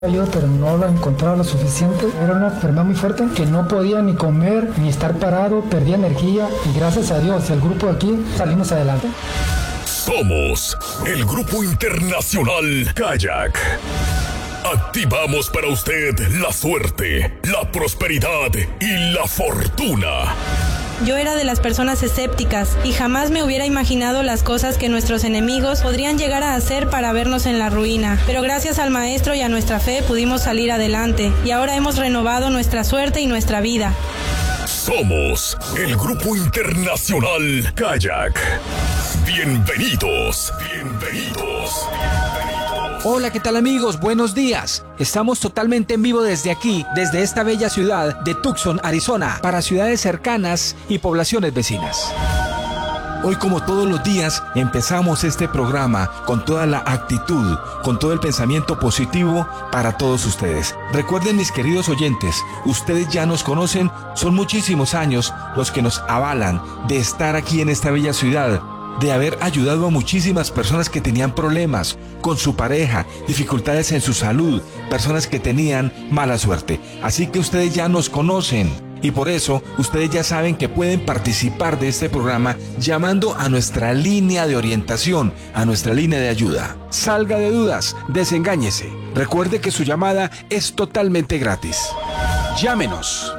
Ayuda, pero no la encontraba lo suficiente. Era una enfermedad muy fuerte que no podía ni comer ni estar parado, perdía energía y gracias a Dios y al grupo de aquí salimos adelante. Somos el Grupo Internacional Kayak. Activamos para usted la suerte, la prosperidad y la fortuna. Yo era de las personas escépticas y jamás me hubiera imaginado las cosas que nuestros enemigos podrían llegar a hacer para vernos en la ruina. Pero gracias al Maestro y a nuestra fe pudimos salir adelante y ahora hemos renovado nuestra suerte y nuestra vida. Somos el Grupo Internacional Kayak. Bienvenidos, bienvenidos. Hola, ¿qué tal amigos? Buenos días. Estamos totalmente en vivo desde aquí, desde esta bella ciudad de Tucson, Arizona, para ciudades cercanas y poblaciones vecinas. Hoy, como todos los días, empezamos este programa con toda la actitud, con todo el pensamiento positivo para todos ustedes. Recuerden, mis queridos oyentes, ustedes ya nos conocen, son muchísimos años los que nos avalan de estar aquí en esta bella ciudad, de haber ayudado a muchísimas personas que tenían problemas con su pareja, dificultades en su salud, personas que tenían mala suerte. Así que ustedes ya nos conocen y por eso ustedes ya saben que pueden participar de este programa llamando a nuestra línea de orientación, a nuestra línea de ayuda. Salga de dudas, desengáñese. Recuerde que su llamada es totalmente gratis. Llámenos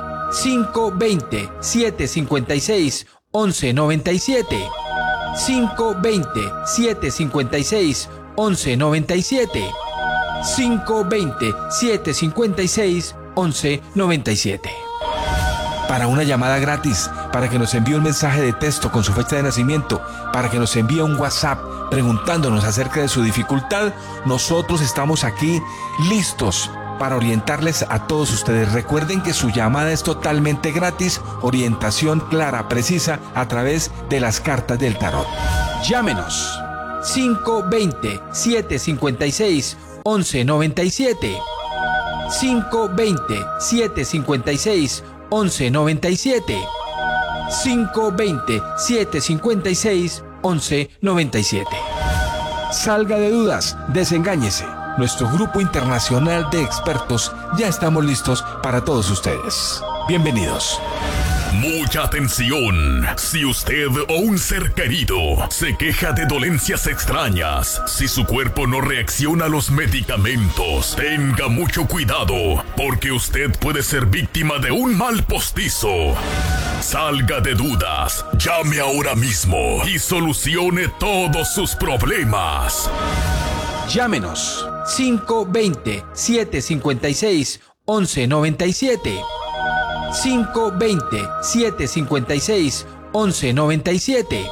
520-756-1197. 520-756-1197. 520-756-1197. Para una llamada gratis, para que nos envíe un mensaje de texto con su fecha de nacimiento, para que nos envíe un WhatsApp preguntándonos acerca de su dificultad, nosotros estamos aquí listos para orientarles a todos ustedes. Recuerden que su llamada es totalmente gratis, orientación clara, precisa, a través de las cartas del tarot. Llámenos 520-756-1197. 520-756-1197. 520-756-1197. Salga de dudas, desengáñese. Nuestro grupo internacional de expertos ya estamos listos para todos ustedes. Bienvenidos. Mucha atención. Si usted o un ser querido se queja de dolencias extrañas, si su cuerpo no reacciona a los medicamentos, tenga mucho cuidado, porque usted puede ser víctima de un mal postizo. Salga de dudas, llame ahora mismo y solucione todos sus problemas. Llámenos 520-756-1197. 520-756-1197.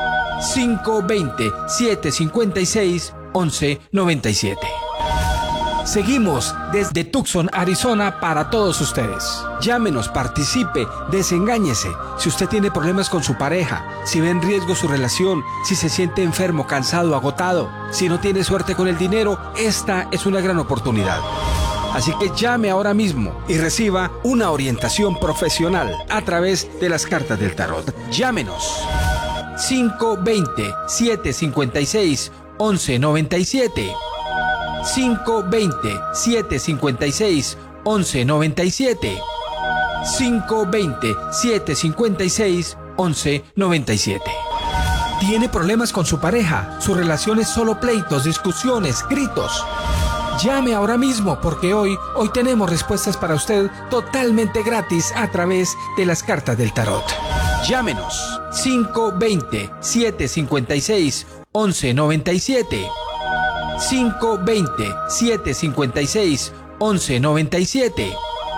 520-756-1197. Seguimos desde Tucson, Arizona, para todos ustedes. Llámenos, participe, desengáñese. Si usted tiene problemas con su pareja, si ve en riesgo su relación, si se siente enfermo, cansado, agotado, si no tiene suerte con el dinero, esta es una gran oportunidad. Así que llame ahora mismo y reciba una orientación profesional a través de las cartas del tarot. Llámenos 520-756-1197. 520-756-1197. 520-756-1197. ¿Tiene problemas con su pareja? ¿Su relación es solo pleitos, discusiones, gritos? Llame ahora mismo porque hoy tenemos respuestas para usted totalmente gratis a través de las cartas del tarot. Llámenos 520-756-1197. 520-756-1197.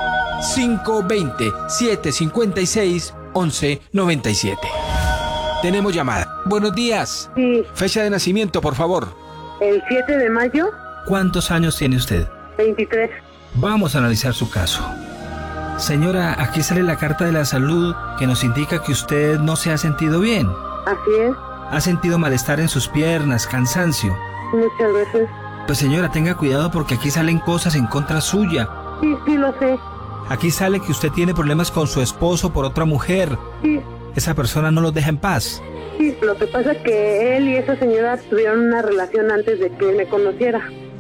520-756-1197. Tenemos llamada. Buenos días. Sí. Fecha de nacimiento, por favor. El 7 de mayo. ¿Cuántos años tiene usted? 23. Vamos a analizar su caso. Señora, aquí sale la carta de la salud que nos indica que usted no se ha sentido bien. Así es. ¿Ha sentido malestar en sus piernas, cansancio? Muchas veces. Pues señora, tenga cuidado porque aquí salen cosas en contra suya. Sí, lo sé. Aquí sale que usted tiene problemas con su esposo por otra mujer. Sí. Esa persona no los deja en paz. Sí, lo que pasa es que él y esa señora tuvieron una relación antes de que me conociera.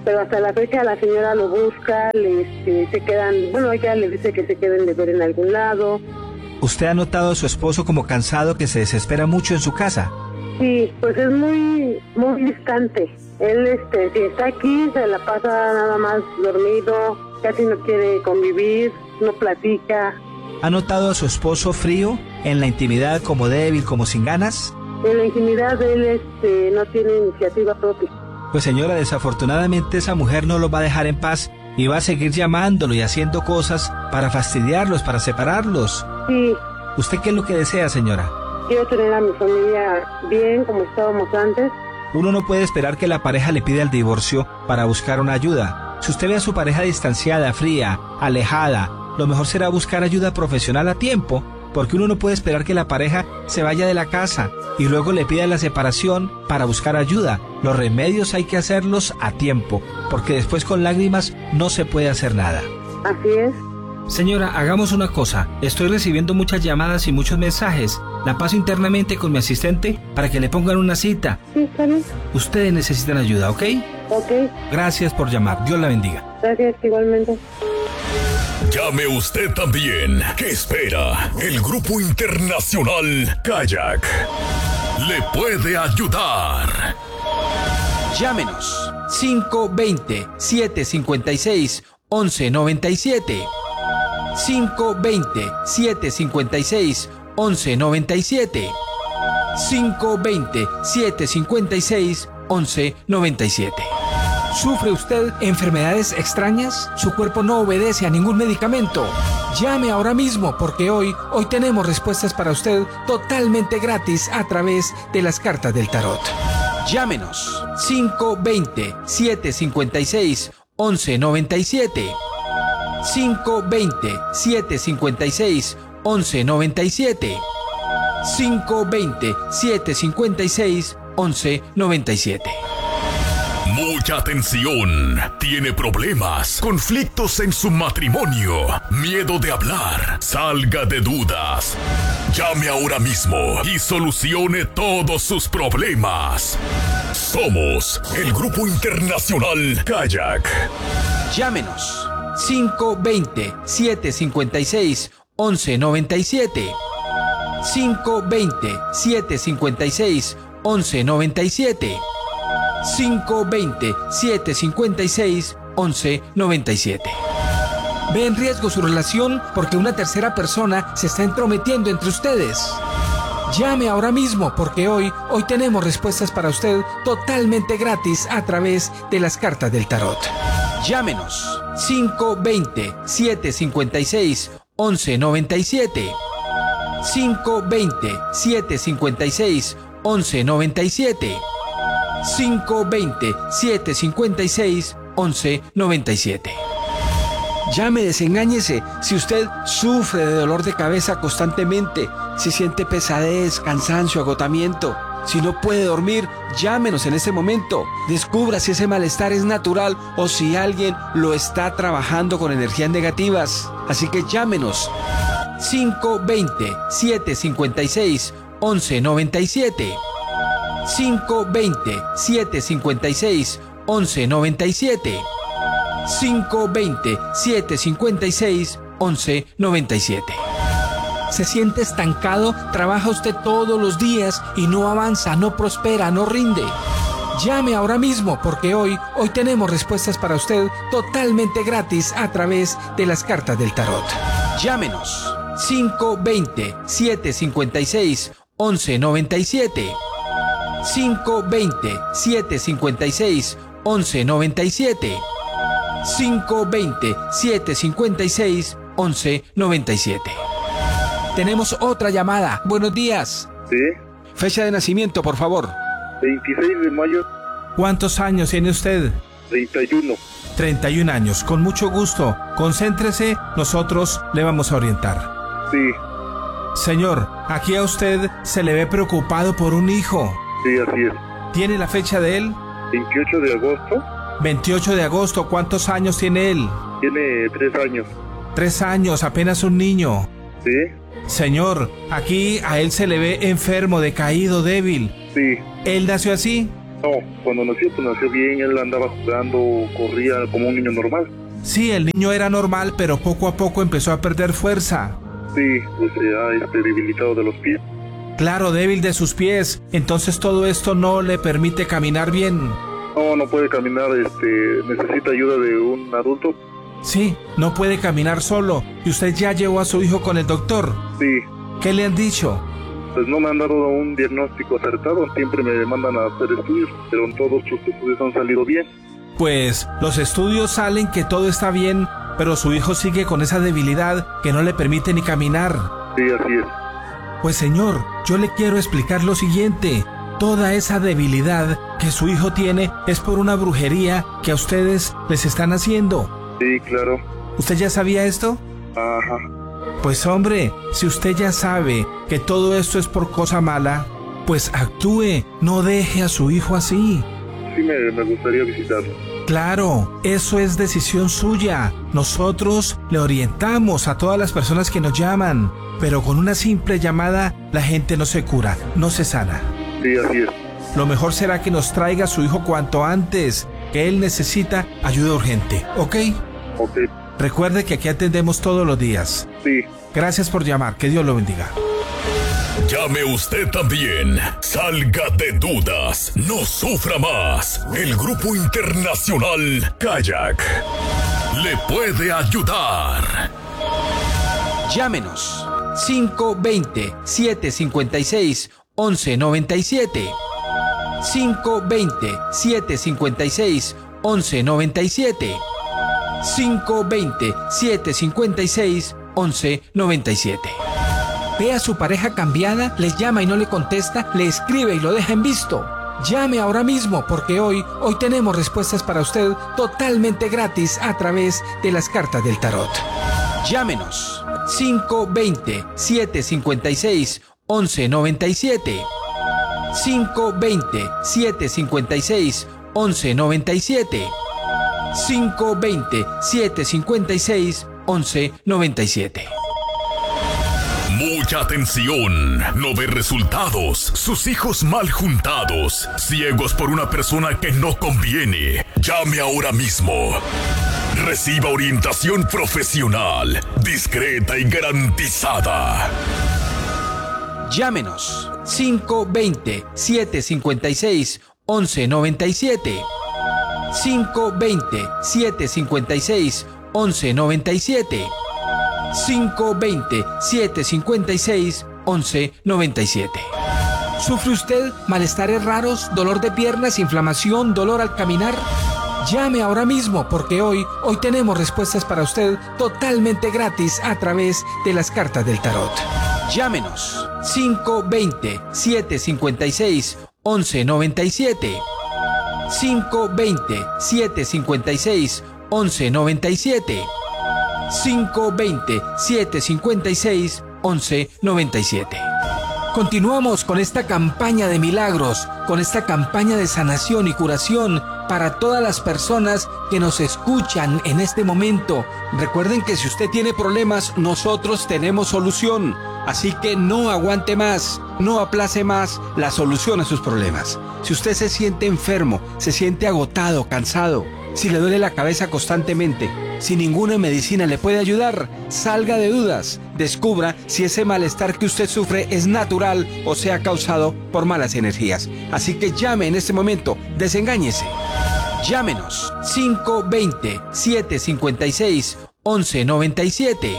pero hasta la fecha la señora lo busca, se quedan, bueno, ella le dice que se queden de ver en algún lado. ¿Usted ha notado a su esposo como cansado, que se desespera mucho en su casa? Sí, pues es muy distante. Él, si está aquí, se la pasa nada más dormido, casi no quiere convivir, no platica. ¿Ha notado a su esposo frío, en la intimidad como débil, como sin ganas? En la intimidad él no tiene iniciativa propia. Pues señora, desafortunadamente esa mujer no lo va a dejar en paz y va a seguir llamándolo y haciendo cosas para fastidiarlos, para separarlos. Sí. ¿Usted qué es lo que desea, señora? Quiero tener a mi familia bien, como estábamos antes. Uno no puede esperar que la pareja le pida el divorcio para buscar una ayuda. Si usted ve a su pareja distanciada, fría, alejada, lo mejor será buscar ayuda profesional a tiempo, porque uno no puede esperar que la pareja se vaya de la casa y luego le pida la separación para buscar ayuda. Los remedios hay que hacerlos a tiempo, porque después con lágrimas no se puede hacer nada. Así es. Señora, hagamos una cosa. Estoy recibiendo muchas llamadas y muchos mensajes. La paso internamente con mi asistente para que le pongan una cita. Sí, está bien. Ustedes necesitan ayuda, ¿ok? Ok. Gracias por llamar. Dios la bendiga. Gracias, igualmente. Llame usted también. ¿Qué espera? El Grupo Internacional Kayak le puede ayudar. Llámenos 520-756-1197. 520-756-1197. 520-756-1197. ¿Sufre usted enfermedades extrañas? ¿Su cuerpo no obedece a ningún medicamento? Llame ahora mismo, porque hoy tenemos respuestas para usted totalmente gratis a través de las cartas del tarot. Llámenos 520-756-1197. 520-756-1197. 520-756-1197. Mucha atención. Tiene problemas, conflictos en su matrimonio, miedo de hablar. Salga de dudas. Llame ahora mismo y solucione todos sus problemas. Somos el Grupo Internacional Kayak. Llámenos 520-756-1197. 520-756-1197. 520-756-1197. ¿Ve en riesgo su relación porque una tercera persona se está entrometiendo entre ustedes? Llame ahora mismo, porque hoy tenemos respuestas para usted totalmente gratis a través de las cartas del tarot. Llámenos 520-756-1197. 520-756-1197. 520-756-1197. Llame, desengáñese. Si usted sufre de dolor de cabeza constantemente, si siente pesadez, cansancio, agotamiento, si no puede dormir, llámenos en este momento. Descubra si ese malestar es natural o si alguien lo está trabajando con energías negativas. Así que llámenos 520-756-1197. 520-756-1197. 520-756-1197. ¿Se siente estancado? ¿Trabaja usted todos los días y no avanza, no prospera, no rinde? Llame ahora mismo, porque hoy tenemos respuestas para usted totalmente gratis a través de las cartas del tarot. Llámenos 520-756-1197. 520-756-1197. 520-756-1197. Tenemos otra llamada. Buenos días. Sí. Fecha de nacimiento, por favor. 26 de mayo. ¿Cuántos años tiene usted? 31. 31 años. Con mucho gusto. Concéntrese, nosotros le vamos a orientar. Sí. Señor, aquí a usted se le ve preocupado por un hijo. Sí, así es. ¿Tiene la fecha de él? 28 de agosto. 28 de agosto. ¿Cuántos años tiene él? Tiene 3 años. 3 años, apenas un niño. Sí. Señor, aquí a él se le ve enfermo, decaído, débil. Sí. ¿Él nació así? No, cuando nació, pues nació bien, él andaba jugando, corría como un niño normal. Sí, el niño era normal, pero poco a poco empezó a perder fuerza. Sí, pues se ha debilitado de los pies. Claro, débil de sus pies. Entonces todo esto no le permite caminar bien. No puede caminar, necesita ayuda de un adulto. Sí, no puede caminar solo. ¿Y usted ya llevó a su hijo con el doctor? Sí. ¿Qué le han dicho? Pues no me han dado un diagnóstico acertado, siempre me mandan a hacer estudios, pero todos sus estudios han salido bien. Pues los estudios salen que todo está bien, pero su hijo sigue con esa debilidad que no le permite ni caminar. Sí, así es. Pues señor, yo le quiero explicar lo siguiente. Toda esa debilidad que su hijo tiene es por una brujería que a ustedes les están haciendo. Sí, claro. ¿Usted ya sabía esto? Ajá. Pues hombre, si usted ya sabe que todo esto es por cosa mala, pues actúe, no deje a su hijo así. Sí, me gustaría visitarlo. Claro, eso es decisión suya. Nosotros le orientamos a todas las personas que nos llaman, pero con una simple llamada la gente no se cura, no se sana. Sí, así es. Lo mejor será que nos traiga a su hijo cuanto antes, que él necesita ayuda urgente, ¿ok? Ok. Recuerde que aquí atendemos todos los días. Sí. Gracias por llamar, que Dios lo bendiga. Llame usted también. Salga de dudas. No sufra más. El Grupo Internacional Kayak le puede ayudar. Llámenos 520-756-1197. 520-756-1197. 520-756-1197. Ve a su pareja cambiada, le llama y no le contesta, le escribe y lo deja en visto. Llame ahora mismo porque hoy tenemos respuestas para usted totalmente gratis a través de las cartas del tarot. Llámenos 520-756-1197. 520-756-1197. 520-756-1197. Mucha atención. No ve resultados. Sus hijos mal juntados. Ciegos por una persona que no conviene. Llame ahora mismo. Reciba orientación profesional, discreta y garantizada. Llámenos 520-756-1197. 520-756-1197. 520-756-1197. ¿Sufre usted malestares raros, dolor de piernas, inflamación, dolor al caminar? Llame ahora mismo porque hoy tenemos respuestas para usted totalmente gratis a través de las cartas del tarot. Llámenos 520-756-1197. 520-756-1197. 520-756-1197. Continuamos con esta campaña de milagros, con esta campaña de sanación y curación para todas las personas que nos escuchan en este momento. Recuerden que si usted tiene problemas, nosotros tenemos solución. Así que no aguante más, no aplace más la solución a sus problemas. Si usted se siente enfermo, se siente agotado, cansado, si le duele la cabeza constantemente, si ninguna medicina le puede ayudar, salga de dudas. Descubra si ese malestar que usted sufre es natural o sea causado por malas energías. Así que llame en este momento, desengáñese. Llámenos 520-756-1197.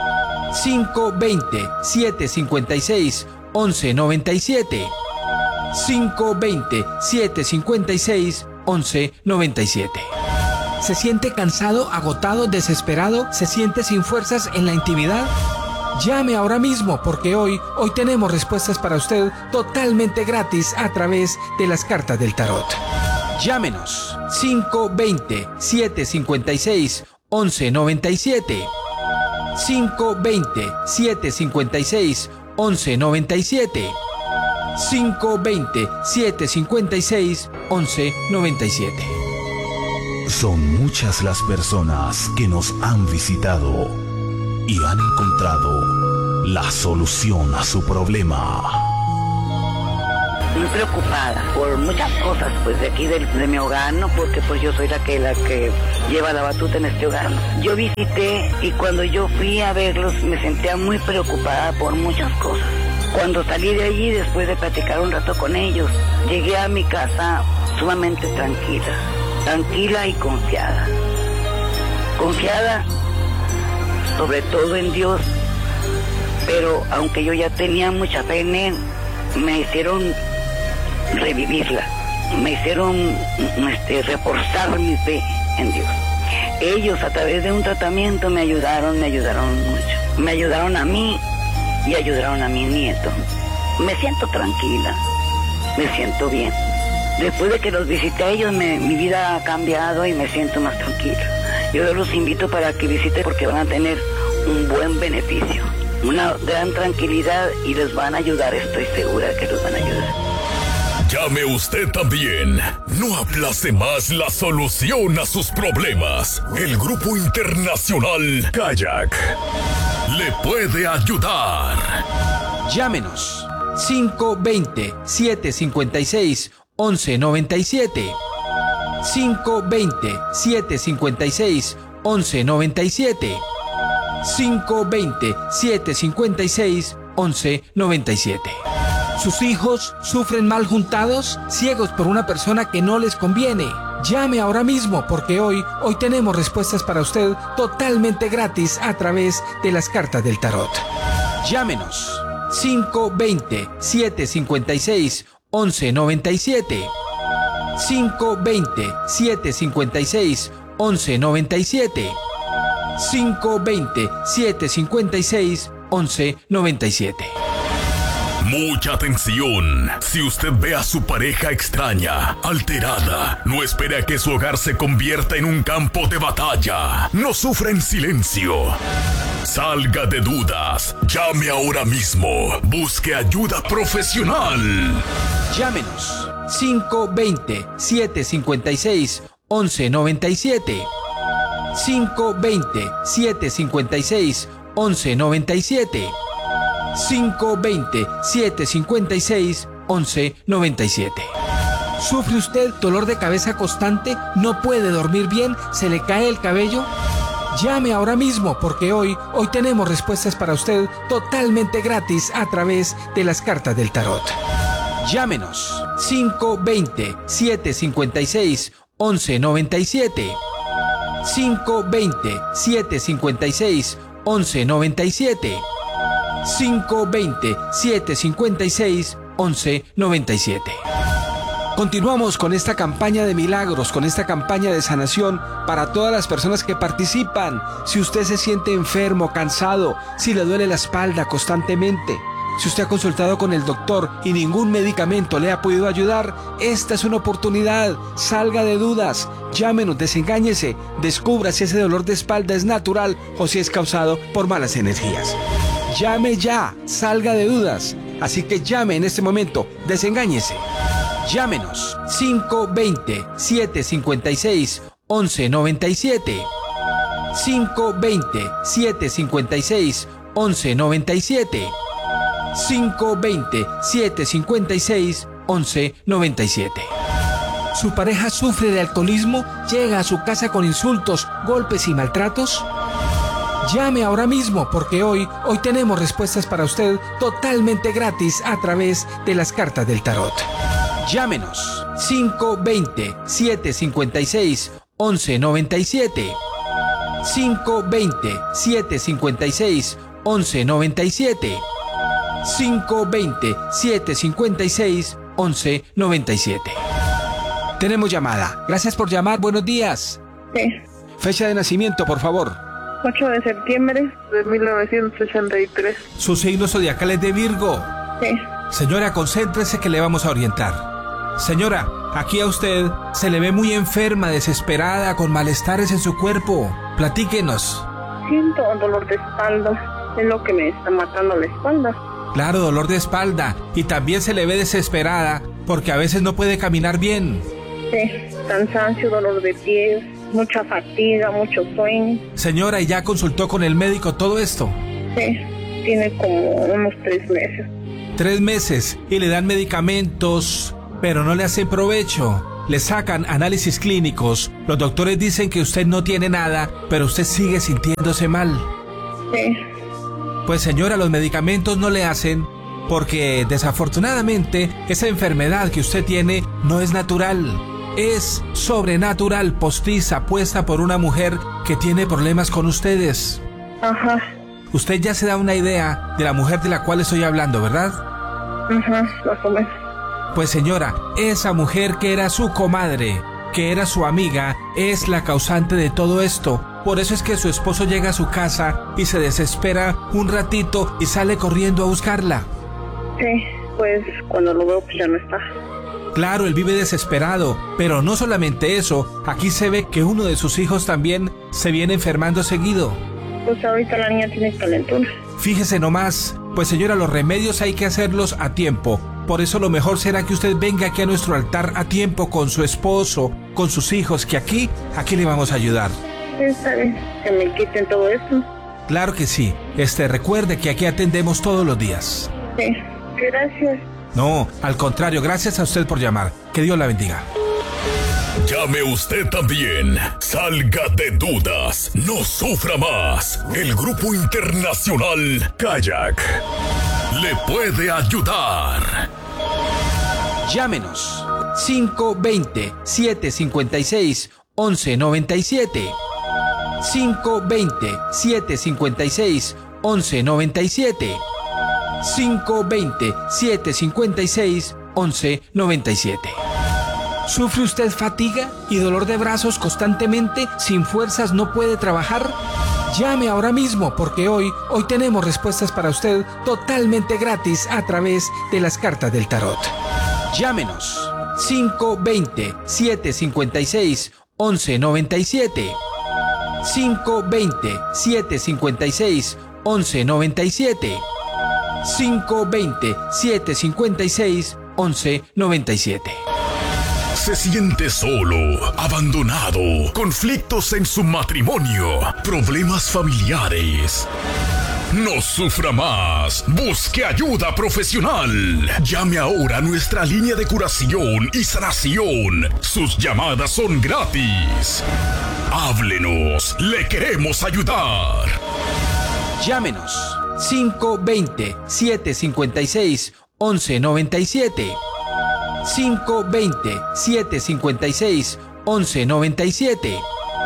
520-756-1197. 520-756-1197. ¿Se siente cansado, agotado, desesperado? ¿Se siente sin fuerzas en la intimidad? Llame ahora mismo porque hoy tenemos respuestas para usted totalmente gratis a través de las cartas del tarot. Llámenos 520-756-1197. 520-756-1197. 520-756-1197. Son muchas las personas que nos han visitado y han encontrado la solución a su problema. muy preocupada por muchas cosas, pues de aquí de mi hogar, ¿no? Porque pues yo soy la que lleva la batuta en este hogar, ¿no? Yo visité y cuando yo fui a verlos me sentía muy preocupada por muchas cosas. Cuando salí de allí, después de platicar un rato con ellos, llegué a mi casa sumamente tranquila y confiada. Confiada sobre todo en Dios, pero aunque yo ya tenía mucha fe en Él, me hicieron revivirla, me hicieron reforzar mi fe en Dios. Ellos a través de un tratamiento me ayudaron mucho, me ayudaron a mí y ayudaron a mi nieto. Me siento tranquila, me siento bien. Después de que los visité a ellos, mi vida ha cambiado y me siento más tranquila. Yo los invito para que visiten porque van a tener un buen beneficio, una gran tranquilidad y les van a ayudar, estoy segura que los van a ayudar. Llame usted también. No aplace más la solución a sus problemas. El Grupo Internacional Kayak le puede ayudar. Llámenos 520-756-1197. 520-756-1197. 520-756-1197. ¿Sus hijos sufren mal juntados? ¿Ciegos por una persona que no les conviene? Llame ahora mismo porque hoy tenemos respuestas para usted totalmente gratis a través de las cartas del tarot. Llámenos 520-756-1197. 520-756-1197. 520-756-1197. Mucha atención. Si usted ve a su pareja extraña, alterada, no espere a que su hogar se convierta en un campo de batalla. No sufra en silencio. Salga de dudas. Llame ahora mismo. Busque ayuda profesional. Llámenos 520-756-1197. 520-756-1197. 520-756-1197. ¿Sufre usted dolor de cabeza constante? ¿No puede dormir bien? ¿Se le cae el cabello? Llame ahora mismo porque hoy tenemos respuestas para usted totalmente gratis a través de las cartas del tarot. Llámenos 520-756-1197. 520-756-1197. 520-756-1197. Continuamos con esta campaña de milagros, con esta campaña de sanación para todas las personas que participan. Si usted se siente enfermo, cansado, si le duele la espalda constantemente, si usted ha consultado con el doctor y ningún medicamento le ha podido ayudar, esta es una oportunidad. Salga de dudas, llámenos, desengáñese, descubra si ese dolor de espalda es natural o si es causado por malas energías. Llame ya, salga de dudas. Así que llame en este momento, desengáñese. Llámenos 520-756-1197. 520-756-1197. 520-756-1197. ¿Su pareja sufre de alcoholismo? ¿Llega a su casa con insultos, golpes y maltratos? Llame ahora mismo porque hoy tenemos respuestas para usted totalmente gratis a través de las cartas del tarot. Llámenos 520-756-1197. 520-756-1197. 520-756-1197. Tenemos llamada. Gracias por llamar. Buenos días. Sí. Fecha de nacimiento, por favor. 8 de septiembre de 1983. Su signo zodiacal es de Virgo. Sí. Señora, concéntrese que le vamos a orientar. Señora, aquí a usted se le ve muy enferma, desesperada, con malestares en su cuerpo. Platíquenos. Siento dolor de espalda. Es lo que me está matando la espalda. Claro, dolor de espalda. Y también se le ve desesperada porque a veces no puede caminar bien. Sí, cansancio, dolor de pies, mucha fatiga, mucho sueño. Señora, ¿y ya consultó con el médico todo esto? Sí, tiene como unos 3 meses. 3 meses y le dan medicamentos, pero no le hacen provecho. Le sacan análisis clínicos. Los doctores dicen que usted no tiene nada, pero usted sigue sintiéndose mal. Sí. Pues señora, los medicamentos no le hacen porque desafortunadamente esa enfermedad que usted tiene no es natural. Es sobrenatural, postiza, puesta por una mujer que tiene problemas con ustedes. Ajá. Usted ya se da una idea de la mujer de la cual estoy hablando, ¿verdad? Ajá, más o menos. Pues señora, esa mujer que era su comadre, que era su amiga, es la causante de todo esto. Por eso es que su esposo llega a su casa y se desespera un ratito y sale corriendo a buscarla. Sí, pues cuando lo veo pues ya no está. Claro, él vive desesperado, pero no solamente eso, aquí se ve que uno de sus hijos también se viene enfermando seguido. Pues ahorita la niña tiene calentura. Fíjese nomás, pues señora, los remedios hay que hacerlos a tiempo. Por eso lo mejor será que usted venga aquí a nuestro altar a tiempo con su esposo, con sus hijos, que aquí le vamos a ayudar. Sí, está bien, que me quiten todo esto. Claro que sí. Recuerde que aquí atendemos todos los días. Sí, gracias. No, al contrario, gracias a usted por llamar. Que Dios la bendiga. Llame usted también. Salga de dudas. No sufra más. El Grupo Internacional Kayak le puede ayudar. Llámenos 520-756-1197. 520-756-1197. 520-756-1197. ¿Sufre usted fatiga y dolor de brazos constantemente? ¿Sin fuerzas no puede trabajar? Llame ahora mismo porque hoy tenemos respuestas para usted totalmente gratis a través de las cartas del tarot. Llámenos 520-756-1197. 520-756-1197. 520-756-1197. Se siente solo, abandonado, conflictos en su matrimonio, problemas familiares. No sufra más. Busque ayuda profesional. Llame ahora a nuestra línea de curación y sanación. Sus llamadas son gratis. Háblenos. Le queremos ayudar. Llámenos 520-756-1197. 520-756-1197.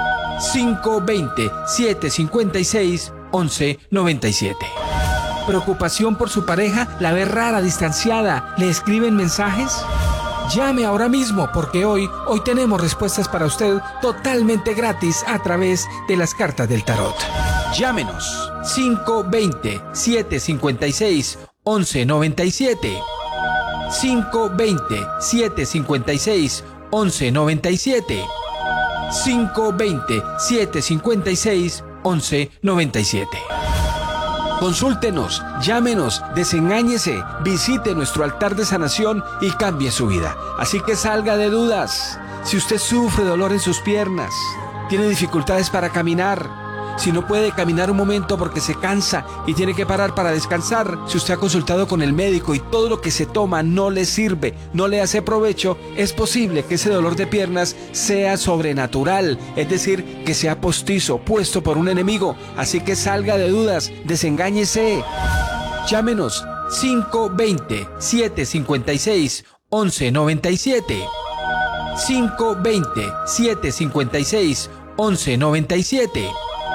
520-756-1197. ¿Preocupación por su pareja? ¿La ve rara, distanciada? ¿Le escriben mensajes? Llame ahora mismo porque hoy tenemos respuestas para usted totalmente gratis a través de las cartas del tarot. Llámenos 520-756-1197. 520-756-1197. 520-756-1197. Consúltenos, llámenos, desengáñese, visite nuestro altar de sanación y cambie su vida. Así que salga de dudas. Si usted sufre dolor en sus piernas, tiene dificultades para caminar, si no puede caminar un momento porque se cansa y tiene que parar para descansar, si usted ha consultado con el médico y todo lo que se toma no le sirve, no le hace provecho, es posible que ese dolor de piernas sea sobrenatural, es decir, que sea postizo, puesto por un enemigo. Así que salga de dudas, desengáñese. Llámenos 520-756-1197. 520-756-1197.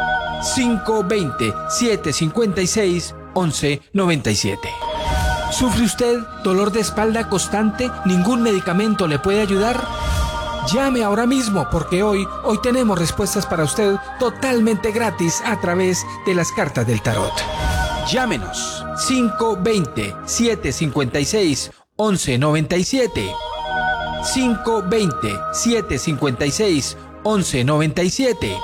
520-756-1197. ¿Sufre usted dolor de espalda constante? ¿Ningún medicamento le puede ayudar? Llame ahora mismo porque hoy tenemos respuestas para usted totalmente gratis a través de las cartas del tarot. Llámenos 520-756-1197. 520-756-1197.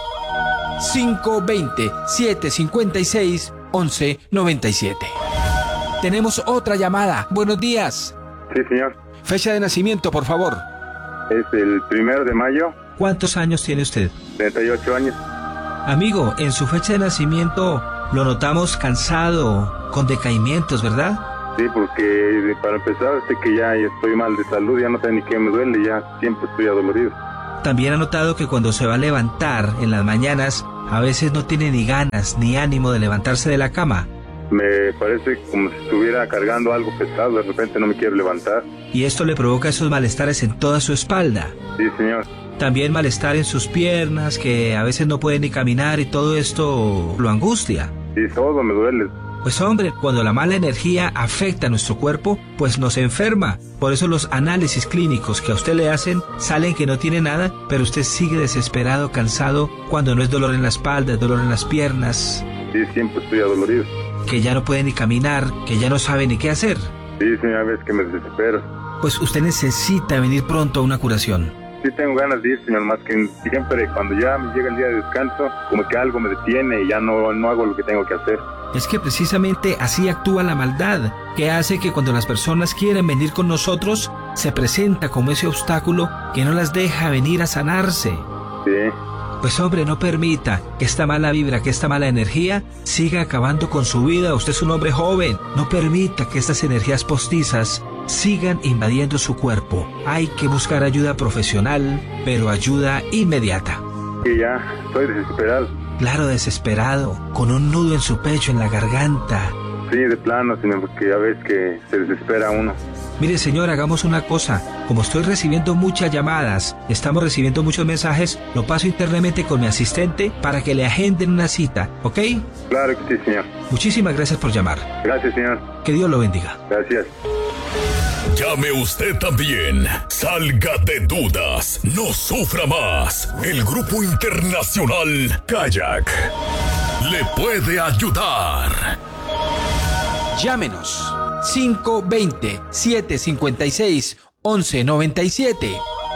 520-756-1197. Tenemos otra llamada. Buenos días. Sí, señor. Fecha de nacimiento, por favor. Es el 1 de mayo. ¿Cuántos años tiene usted? 38 años. Amigo, en su fecha de nacimiento lo notamos cansado, con decaimientos, ¿verdad? Sí, porque para empezar, que ya estoy mal de salud, ya no sé ni qué me duele, ya siempre estoy adolorido. También ha notado que cuando se va a levantar en las mañanas, a veces no tiene ni ganas ni ánimo de levantarse de la cama. Me parece como si estuviera cargando algo pesado, de repente no me quiero levantar. Y esto le provoca esos malestares en toda su espalda. Sí, señor. También malestar en sus piernas, que a veces no puede ni caminar y todo esto lo angustia. Sí, todo me duele. Pues hombre, cuando la mala energía afecta a nuestro cuerpo, pues nos enferma. Por eso los análisis clínicos que a usted le hacen salen que no tiene nada, pero usted sigue desesperado, cansado, cuando no es dolor en la espalda, es dolor en las piernas. Sí, siempre estoy adolorido. Que ya no puede ni caminar, que ya no sabe ni qué hacer. Sí, señora, ves que me desespero. Pues usted necesita venir pronto a una curación. Sí tengo ganas de ir, señor, más que siempre cuando ya me llega el día de descanso, como que algo me detiene y ya no hago lo que tengo que hacer. Es que precisamente así actúa la maldad, que hace que cuando las personas quieren venir con nosotros, se presenta como ese obstáculo que no las deja venir a sanarse. Sí. Pues hombre, no permita que esta mala vibra, que esta mala energía siga acabando con su vida. Usted es un hombre joven. No permita que estas energías postizas sigan invadiendo su cuerpo. Hay que buscar ayuda profesional, pero ayuda inmediata. Sí, ya estoy desesperado. Claro, desesperado, con un nudo en su pecho, en la garganta. Sí, de plano, señor, porque ya ves que se desespera uno. Mire, señor, hagamos una cosa. Como estoy recibiendo muchas llamadas, estamos recibiendo muchos mensajes, lo paso internamente con mi asistente para que le agenden una cita, ¿ok? Claro que sí, señor. Muchísimas gracias por llamar. Gracias, señor. Que Dios lo bendiga. Gracias. Llame usted también. Salga de dudas. No sufra más. El Grupo Internacional Kayak le puede ayudar. Llámenos 520-756-1197.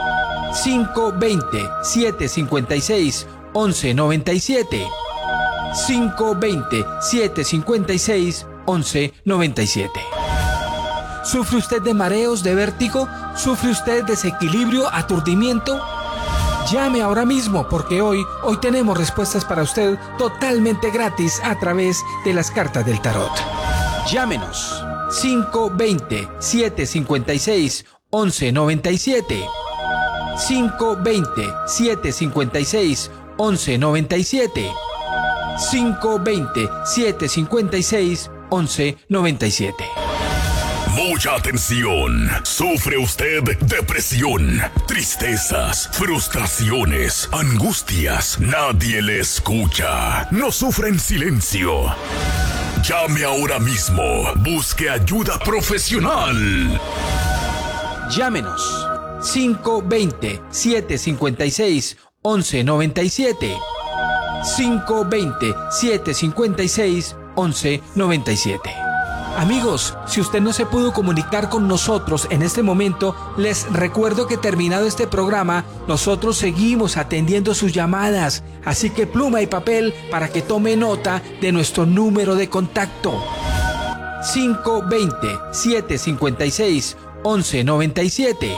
520-756-1197. 520-756-1197. ¿Sufre usted de mareos, de vértigo? ¿Sufre usted de desequilibrio, aturdimiento? Llame ahora mismo porque hoy tenemos respuestas para usted totalmente gratis a través de las cartas del tarot. Llámenos 520-756-1197. 520-756-1197. 520-756-1197. Mucha atención. ¿Sufre usted depresión, tristezas, frustraciones, angustias? Nadie le escucha. No sufra en silencio. Llame ahora mismo. Busque ayuda profesional. Llámenos 520-756-1197. 520-756-1197. Amigos, si usted no se pudo comunicar con nosotros en este momento, les recuerdo que terminado este programa, nosotros seguimos atendiendo sus llamadas, así que pluma y papel para que tome nota de nuestro número de contacto. 520-756-1197.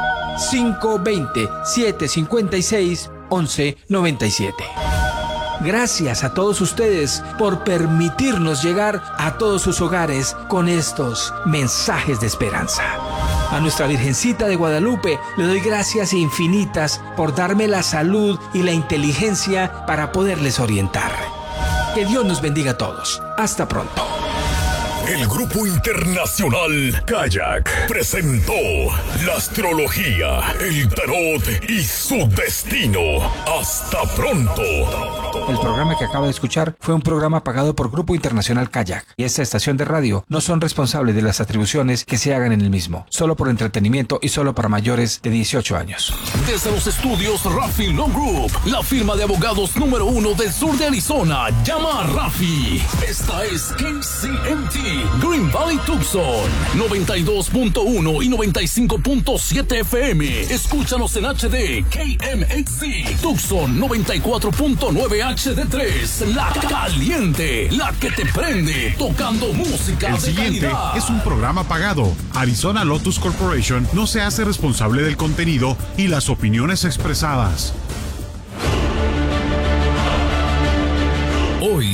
520-756-1197. Gracias a todos ustedes por permitirnos llegar a todos sus hogares con estos mensajes de esperanza. A nuestra Virgencita de Guadalupe le doy gracias infinitas por darme la salud y la inteligencia para poderles orientar. Que Dios nos bendiga a todos. Hasta pronto. El Grupo Internacional Kayak presentó la astrología, el tarot y su destino. Hasta pronto. El programa que acaba de escuchar fue un programa pagado por Grupo Internacional Kayak y esta estación de radio no son responsables de las atribuciones que se hagan en el mismo, solo por entretenimiento y solo para mayores de 18 años. Desde los estudios Rafi Law Group, la firma de abogados número 1 del sur de Arizona, llama a Rafi. Esta es KCMT Green Valley Tucson 92.1 y 95.7 FM. Escúchanos en HD KMXC Tucson 94.9 HD3. La caliente, la que te prende, tocando música El siguiente de calidad. es un programa pagado. Arizona Lotus Corporation no se hace responsable del contenido y las opiniones expresadas. Hoy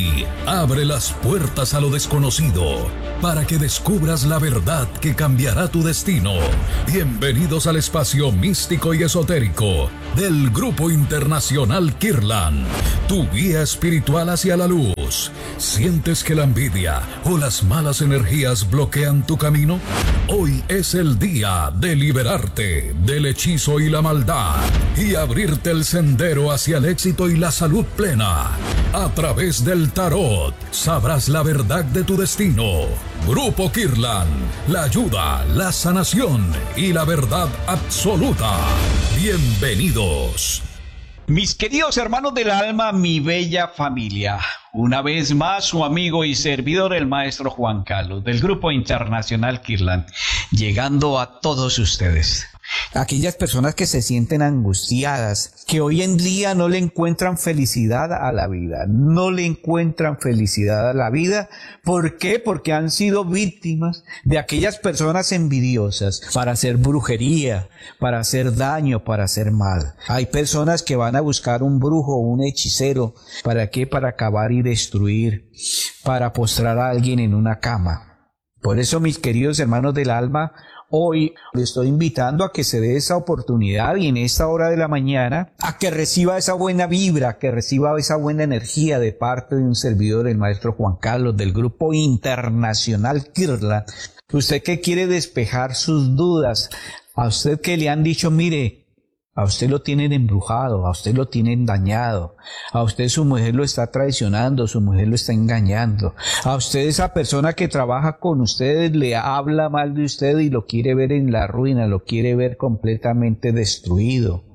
Abre las puertas a lo desconocido para que descubras la verdad que cambiará tu destino. Bienvenidos al espacio místico y esotérico del Grupo Internacional Kirlan, tu guía espiritual hacia la luz. ¿Sientes que la envidia o las malas energías bloquean tu camino? Hoy es el día de liberarte del hechizo y la maldad y abrirte el sendero hacia el éxito y la salud plena. A través del tarot sabrás la verdad de tu destino. Grupo Kirlan, la ayuda, la sanación y la verdad absoluta. Bienvenidos. Mis queridos hermanos del alma, mi bella familia, una vez más su amigo y servidor el maestro Juan Carlos del Grupo Internacional Kirlan, llegando a todos ustedes. Aquellas personas que se sienten angustiadas, que hoy en día no le encuentran felicidad a la vida, no le encuentran felicidad a la vida. ¿Por qué? Porque han sido víctimas de aquellas personas envidiosas para hacer brujería, para hacer daño, para hacer mal. Hay personas que van a buscar un brujo, un hechicero. ¿Para qué? Para acabar y destruir, para postrar a alguien en una cama. Por eso, mis queridos hermanos del alma, hoy le estoy invitando a que se dé esa oportunidad y en esta hora de la mañana a que reciba esa buena vibra, que reciba esa buena energía de parte de un servidor, el maestro Juan Carlos del Grupo Internacional Kirlan. Usted que quiere despejar sus dudas, a usted que le han dicho, mire, a usted lo tienen embrujado, a usted lo tienen dañado, a usted su mujer lo está traicionando, su mujer lo está engañando, a usted esa persona que trabaja con ustedes le habla mal de usted y lo quiere ver en la ruina, lo quiere ver completamente destruido.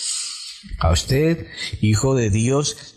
A usted, hijo de Dios,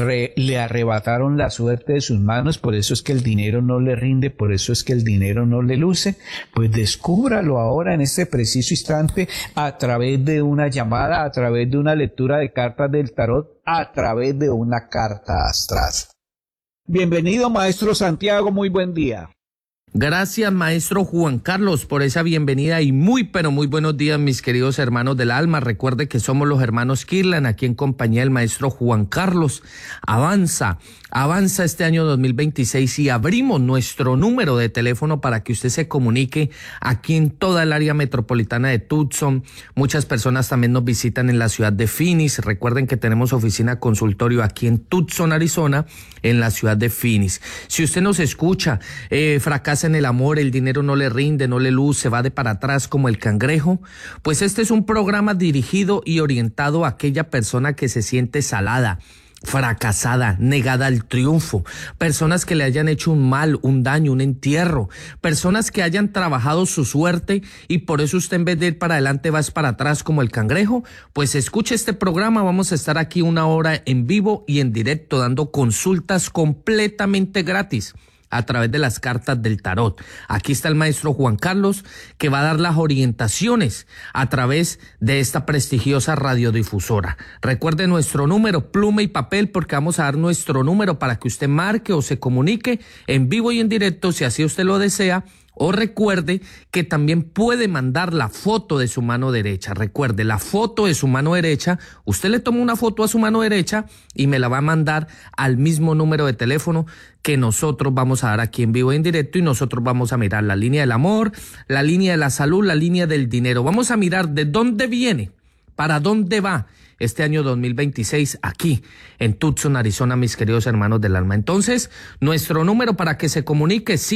le arrebataron la suerte de sus manos, por eso es que el dinero no le rinde, por eso es que el dinero no le luce. Pues descúbralo ahora en este preciso instante a través de una llamada, a través de una lectura de cartas del tarot, a través de una carta astral. Bienvenido, maestro Santiago, muy buen día. Gracias, maestro Juan Carlos, por esa bienvenida y muy buenos días, mis queridos hermanos del alma. Recuerde que somos los hermanos Kirlan, aquí en compañía del maestro Juan Carlos. Avanza este año 2026 y abrimos nuestro número de teléfono para que usted se comunique aquí en toda el área metropolitana de Tucson. Muchas personas también nos visitan en la ciudad de Phoenix. Recuerden que tenemos oficina consultorio aquí en Tucson, Arizona, en la ciudad de Phoenix. Si usted nos escucha, fracasa en el amor, el dinero no le rinde, no le luce, se va de para atrás como el cangrejo, pues este es un programa dirigido y orientado a aquella persona que se siente salada, fracasada, negada al triunfo, personas que le hayan hecho un mal, un daño, un entierro, personas que hayan trabajado su suerte y por eso usted en vez de ir para adelante vas para atrás como el cangrejo. Pues escuche este programa, vamos a estar aquí 1 hora en vivo y en directo dando consultas completamente gratis a través de las cartas del tarot. Aquí está el maestro Juan Carlos que va a dar las orientaciones a través de esta prestigiosa radiodifusora. Recuerde nuestro número, pluma y papel, porque vamos a dar nuestro número para que usted marque o se comunique en vivo y en directo si así usted lo desea. O recuerde que también puede mandar la foto de su mano derecha. Recuerde, la foto de su mano derecha, usted le toma una foto a su mano derecha y me la va a mandar al mismo número de teléfono que nosotros vamos a dar aquí en vivo y en directo, y nosotros vamos a mirar la línea del amor, la línea de la salud, la línea del dinero. Vamos a mirar de dónde viene, para dónde va este año 2026 aquí en Tucson, Arizona, mis queridos hermanos del alma. Entonces, nuestro número para que se comunique es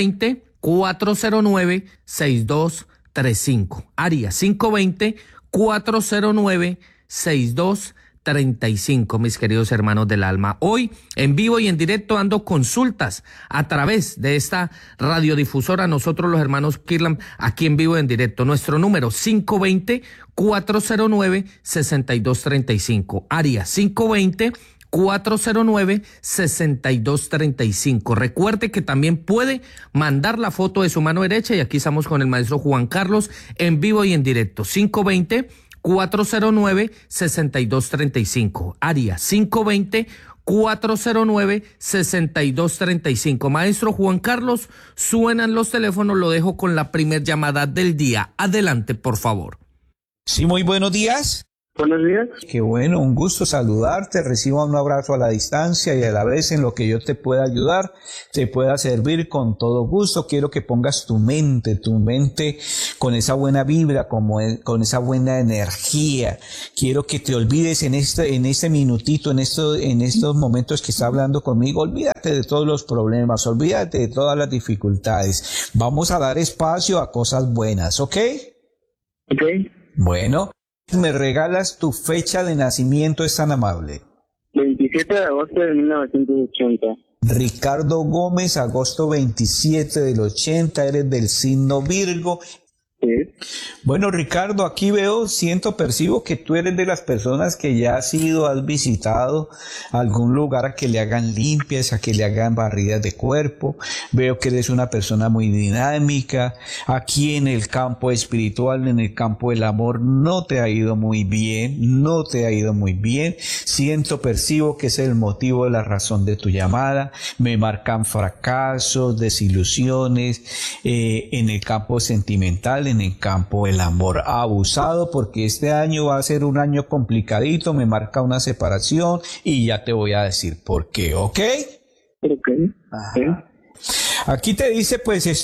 520-409-6235. Área 520-409-6235, mis queridos hermanos del alma. Hoy, en vivo y en directo, dando consultas a través de esta radiodifusora, nosotros los hermanos Kirlan, aquí en vivo y en directo. Nuestro número 520-409-6235. Área 520-409-6235. Recuerde que también puede mandar la foto de su mano derecha y aquí estamos con el maestro Juan Carlos en vivo y en directo. 520-409-6235. Área 520-409-6235. Maestro Juan Carlos, suenan los teléfonos, lo dejo con la primer llamada del día. Adelante, por favor. Sí, muy buenos días. Buenos días. Qué bueno, un gusto saludarte. Reciba un abrazo a la distancia y a la vez en lo que yo te pueda ayudar, te pueda servir con todo gusto. Quiero que pongas tu mente con esa buena vibra, con esa buena energía. Quiero que te olvides en este minutito, en estos momentos que está hablando conmigo. Olvídate de todos los problemas, olvídate de todas las dificultades. Vamos a dar espacio a cosas buenas, ¿ok? Ok. Bueno. ¿Me regalas tu fecha de nacimiento? Es tan amable. 27 de agosto de 1980. Ricardo Gómez, agosto 27 del 80, eres del signo Virgo. Sí. Bueno, Ricardo, aquí percibo que tú eres de las personas que ya has visitado algún lugar a que le hagan limpias, a que le hagan barridas de cuerpo. Veo que eres una persona muy dinámica. Aquí en el campo espiritual, en el campo del amor, no te ha ido muy bien. Percibo que ese es el motivo de la razón de tu llamada. Me marcan fracasos, desilusiones, en el campo sentimental, en el campo del amor abusado, porque este año va a ser un año complicadito, me marca una separación y ya te voy a decir por qué, ¿ok? Ok. Ajá. Aquí te dice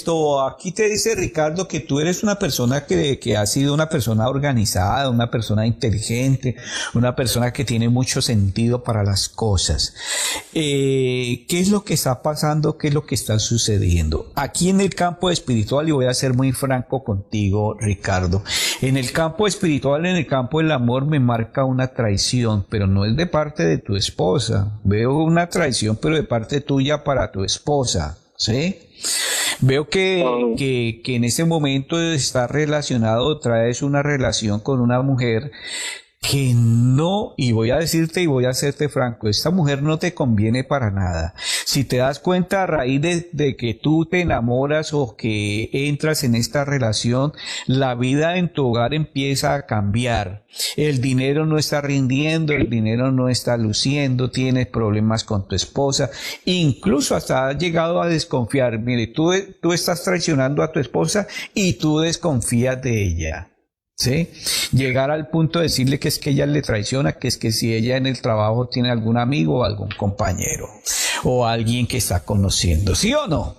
Ricardo que tú eres una persona que ha sido una persona organizada, una persona inteligente, una persona que tiene mucho sentido para las cosas. ¿Qué es lo que está pasando? ¿Qué es lo que está sucediendo? Aquí en el campo espiritual, y voy a ser muy franco contigo, Ricardo, en el campo espiritual, en el campo del amor me marca una traición, pero no es de parte de tu esposa. Veo una traición, pero de parte tuya para tu esposa. ¿Sí? Veo que en ese momento está relacionado, traes una relación con una mujer que no, y voy a decirte y voy a hacerte franco, esta mujer no te conviene para nada. Si te das cuenta a raíz de que tú te enamoras o que entras en esta relación, la vida en tu hogar empieza a cambiar. El dinero no está rindiendo, el dinero no está luciendo, tienes problemas con tu esposa, incluso hasta has llegado a desconfiar. Mire, tú estás traicionando a tu esposa y tú desconfías de ella. ¿Sí? Llegar al punto de decirle que es que ella le traiciona, que es que si ella en el trabajo tiene algún amigo o algún compañero o alguien que está conociendo, ¿sí o no?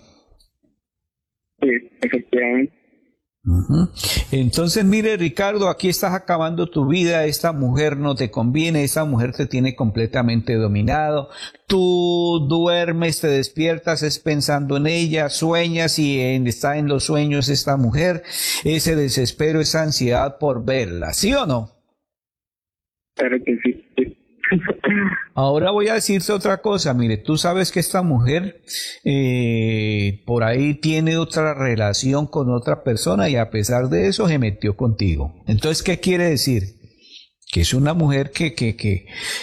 Sí, efectivamente. Entonces, mire, Ricardo, aquí estás acabando tu vida, esta mujer no te conviene, esta mujer te tiene completamente dominado, tú duermes, te despiertas, es pensando en ella, sueñas y está en los sueños esta mujer, ese desespero, esa ansiedad por verla, ¿sí o no? Claro que sí. Ahora voy a decirte otra cosa, mire, tú sabes que esta mujer por ahí tiene otra relación con otra persona y a pesar de eso se metió contigo. Entonces, ¿qué quiere decir? Que es una mujer que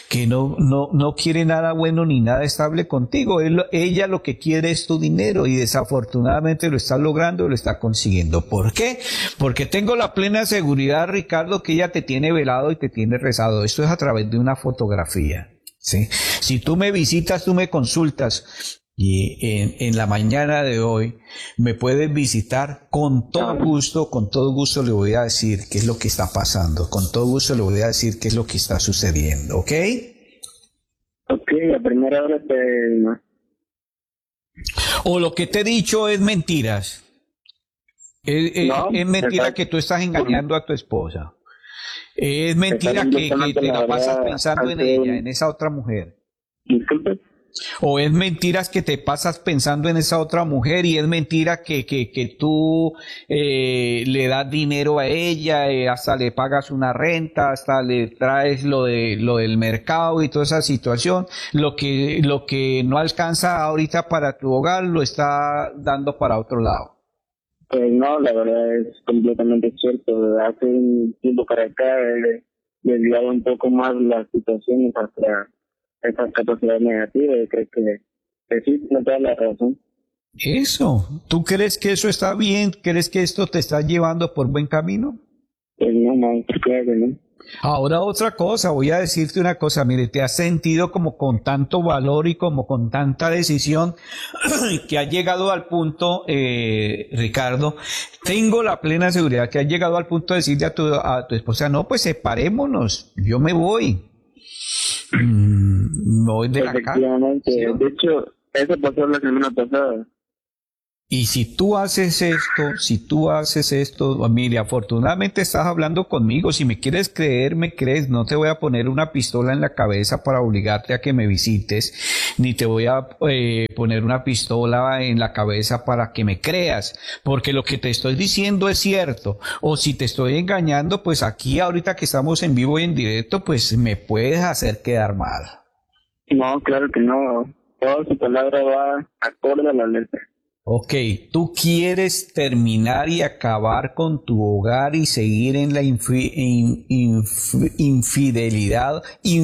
no quiere nada bueno ni nada estable contigo. Ella lo que quiere es tu dinero y desafortunadamente lo está logrando, lo está consiguiendo. ¿Por qué? Porque tengo la plena seguridad, Ricardo, que ella te tiene velado y te tiene rezado. Esto es a través de una fotografía, ¿sí? Si tú me visitas, tú me consultas y en la mañana de hoy me puedes visitar con todo gusto le voy a decir qué es lo que está pasando, con todo gusto le voy a decir qué es lo que está sucediendo, ¿ok? Ok, a primera hora O lo que te he dicho es mentiras. Es mentira que tú estás engañando a tu esposa. Es mentira que te la pasas pensando en ella, en esa otra mujer. Disculpe. O es mentiras que te pasas pensando en esa otra mujer y es mentira que tú le das dinero a ella, hasta le pagas una renta, hasta le traes lo del mercado y toda esa situación. Lo que no alcanza ahorita para tu hogar lo está dando para otro lado. Pues no, la verdad es completamente cierto. Hace un tiempo para acá he desviado un poco más las situaciones hacia esa capacidad negativa y creo que sí, no te da la razón. Eso, ¿tú crees que eso está bien? ¿Crees que esto te está llevando por buen camino? Pues no, claro que no. Ahora otra cosa, voy a decirte una cosa, mire, te has sentido como con tanto valor y como con tanta decisión que has llegado al punto, Ricardo, tengo la plena seguridad que has llegado al punto de decirle a tu esposa, no, pues separémonos, yo me voy. Me voy de la casa. Efectivamente, ¿sí? De hecho, eso pasó la semana pasada. Y si tú haces esto, mire, afortunadamente estás hablando conmigo, si me quieres creer, me crees, no te voy a poner una pistola en la cabeza para obligarte a que me visites, ni te voy a poner una pistola en la cabeza para que me creas, porque lo que te estoy diciendo es cierto, o si te estoy engañando, pues aquí ahorita que estamos en vivo y en directo, pues me puedes hacer quedar mal. No, claro que no, toda su palabra va acorde a la letra. Ok, tú quieres terminar y acabar con tu hogar y seguir en la infelicidad.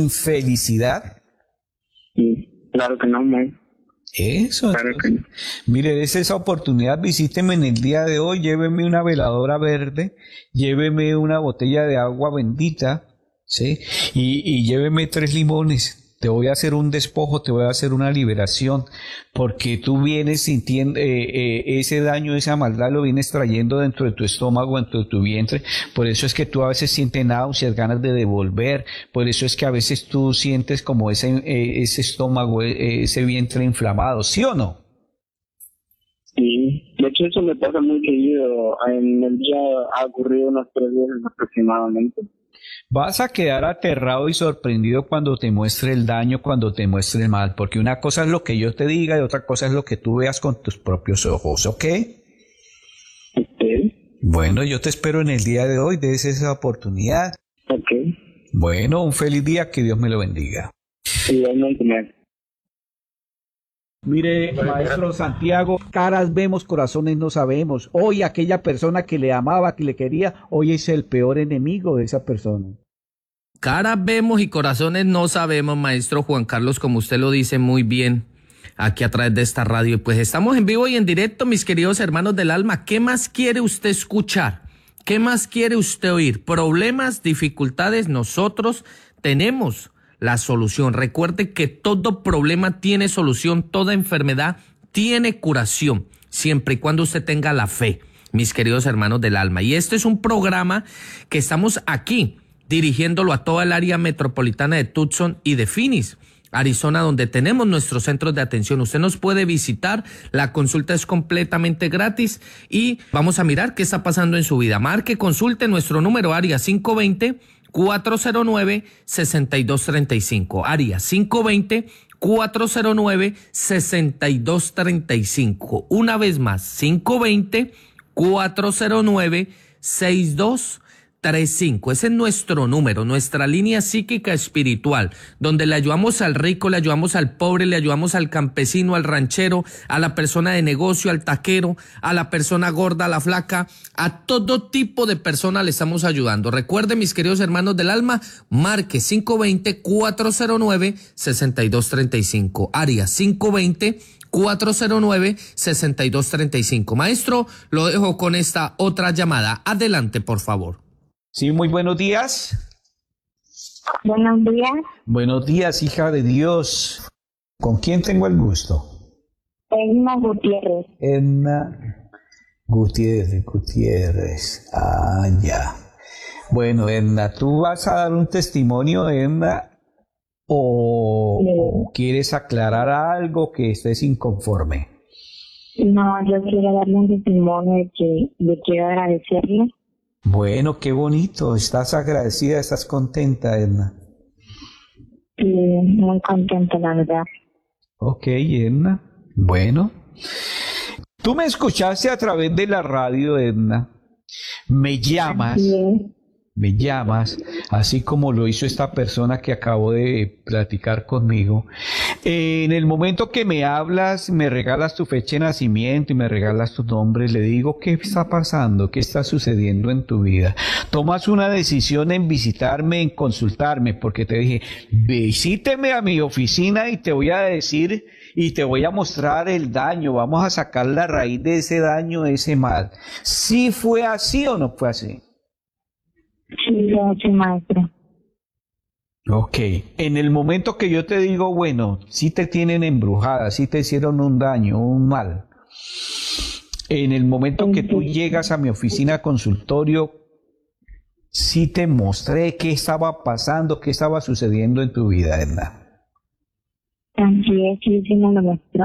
Sí, claro que no, man. Eso. Claro que no. Mire, es esa oportunidad, visíteme en el día de hoy, lléveme una veladora verde, lléveme una botella de agua bendita, ¿sí? Y lléveme 3 limones. Te voy a hacer un despojo, te voy a hacer una liberación, porque tú vienes sintiendo ese daño, esa maldad lo vienes trayendo dentro de tu estómago, dentro de tu vientre. Por eso es que tú a veces sientes náuseas, ganas de devolver. Por eso es que a veces tú sientes como ese estómago, ese vientre inflamado, ¿sí o no? Sí, de hecho eso me pasa muy seguido. En el día ha ocurrido unas 3 veces aproximadamente. Vas a quedar aterrado y sorprendido cuando te muestre el daño, cuando te muestre el mal, porque una cosa es lo que yo te diga y otra cosa es lo que tú veas con tus propios ojos, ¿ok? Bueno, yo te espero en el día de hoy, des esa oportunidad. Ok. Bueno, un feliz día, que Dios me lo bendiga. Igualmente. Mire, maestro Santiago, caras vemos, corazones no sabemos. Hoy aquella persona que le amaba, que le quería, hoy es el peor enemigo de esa persona. Caras vemos y corazones no sabemos, maestro Juan Carlos, como usted lo dice muy bien aquí a través de esta radio. Pues estamos en vivo y en directo, mis queridos hermanos del alma. ¿Qué más quiere usted escuchar? ¿Qué más quiere usted oír? Problemas, dificultades, nosotros tenemos la solución. Recuerde que todo problema tiene solución, toda enfermedad tiene curación, siempre y cuando usted tenga la fe, mis queridos hermanos del alma. Y este es un programa que estamos aquí dirigiéndolo a toda el área metropolitana de Tucson y de Phoenix, Arizona, donde tenemos nuestros centros de atención. Usted nos puede visitar, la consulta es completamente gratis y vamos a mirar qué está pasando en su vida. Marque, consulte nuestro número área 520-409-6235, área 520-409-6235. Una vez más, 520-409-6235. Ese es nuestro número, nuestra línea psíquica espiritual, donde le ayudamos al rico, le ayudamos al pobre, le ayudamos al campesino, al ranchero, a la persona de negocio, al taquero, a la persona gorda, a la flaca, a todo tipo de personas le estamos ayudando. Recuerden, mis queridos hermanos del alma, marque 520-409-6235, área 520-409-6235. Maestro, lo dejo con esta otra llamada. Adelante, por favor. Sí, muy buenos días. Buenos días. Buenos días, hija de Dios. ¿Con quién tengo el gusto? Edna Gutiérrez. Edna Gutiérrez. Ah, ya. Bueno, Edna, ¿tú vas a dar un testimonio, Edna? ¿O quieres aclarar algo que estés inconforme? No, yo quiero darle un testimonio de que le quiero agradecerle. Bueno, qué bonito. ¿Estás agradecida? ¿Estás contenta, Edna? Sí, muy contenta, la verdad. Ok, Edna. Bueno. Tú me escuchaste a través de la radio, Edna. Me llamas. Me llamas, así como lo hizo esta persona que acabo de platicar conmigo. En el momento que me hablas, me regalas tu fecha de nacimiento y me regalas tu nombre, le digo qué está pasando, qué está sucediendo en tu vida. Tomas una decisión en visitarme, en consultarme, porque te dije, visíteme a mi oficina y te voy a decir y te voy a mostrar el daño, vamos a sacar la raíz de ese daño, de ese mal. ¿Sí fue así o no fue así? Sí, yo soy maestra. Ok, en el momento que yo te digo, bueno, si te tienen embrujada, si te hicieron un daño, un mal, en el momento que tú llegas a mi oficina consultorio, sí te mostré qué estaba pasando, qué estaba sucediendo en tu vida, Edna. Así es, sí me lo mostró.